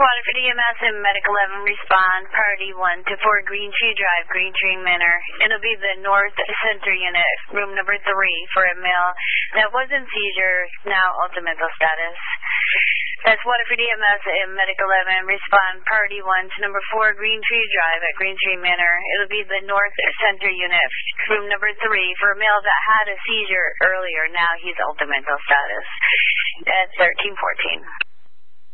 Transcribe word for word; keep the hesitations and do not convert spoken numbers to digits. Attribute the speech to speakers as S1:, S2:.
S1: Waterford E M S and Medic eleven respond, priority one to four Green Tree Drive, Green Tree Manor. It'll be the North Center Unit, room number three, for a male that was in seizure, now ultimate status. That's Waterford E M S and Medic eleven respond, priority one to number four Green Tree Drive at Green Tree Manor. It'll be the North Center Unit, room number three, for a male that had a seizure earlier, now he's ultimate status. At thirteen fourteen.